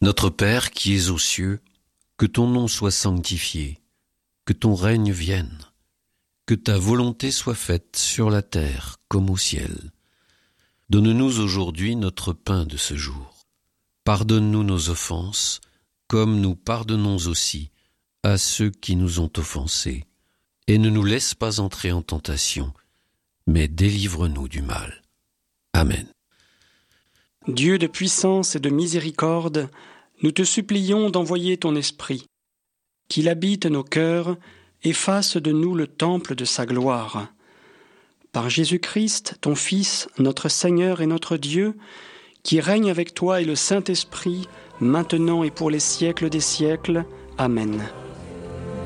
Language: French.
Notre Père qui es aux cieux, que ton nom soit sanctifié, que ton règne vienne, que ta volonté soit faite sur la terre comme au ciel. Donne-nous aujourd'hui notre pain de ce jour. Pardonne-nous nos offenses, comme nous pardonnons aussi à ceux qui nous ont offensés. Et ne nous laisse pas entrer en tentation, mais délivre-nous du mal. Amen. Dieu de puissance et de miséricorde, nous te supplions d'envoyer ton Esprit, qu'il habite nos cœurs et fasse de nous le temple de sa gloire. Par Jésus-Christ, ton Fils, notre Seigneur et notre Dieu, qui règne avec toi et le Saint-Esprit, maintenant et pour les siècles des siècles. Amen.